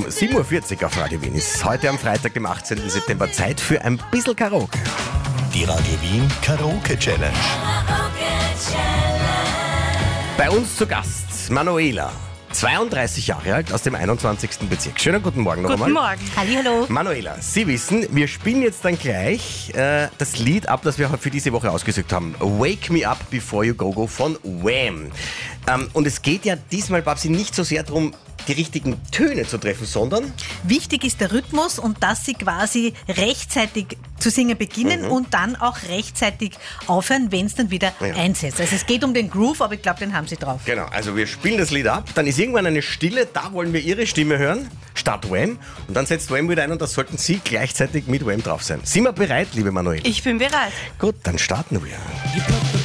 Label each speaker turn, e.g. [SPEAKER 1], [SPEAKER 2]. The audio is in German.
[SPEAKER 1] 7.40 Uhr auf Radio Wien. Ist heute am Freitag, dem 18. September, Zeit für ein bisschen Karaoke.
[SPEAKER 2] Die Radio Wien Karaoke Challenge.
[SPEAKER 1] Bei uns zu Gast Manuela, 32 Jahre alt, aus dem 21. Bezirk. Schönen guten Morgen noch einmal.
[SPEAKER 3] Guten Morgen.
[SPEAKER 4] Hallihallo.
[SPEAKER 1] Manuela, Sie wissen, wir spielen jetzt dann gleich das Lied ab, das wir für diese Woche ausgesucht haben. Wake Me Up Before You Go Go von Wham. Und es geht ja diesmal, Babsi, nicht so sehr darum, die richtigen Töne zu treffen, sondern...
[SPEAKER 4] Wichtig ist der Rhythmus und dass Sie quasi rechtzeitig zu singen beginnen und dann auch rechtzeitig aufhören, wenn es dann wieder einsetzt. Also es geht um den Groove, aber ich glaube, den haben Sie drauf.
[SPEAKER 1] Genau, also wir spielen das Lied ab, dann ist irgendwann eine Stille, da wollen wir Ihre Stimme hören, statt Wham. Und dann setzt Wham wieder ein und da sollten Sie gleichzeitig mit Wham drauf sein. Sind wir bereit, liebe Manuela?
[SPEAKER 3] Ich bin bereit.
[SPEAKER 1] Gut, dann starten wir.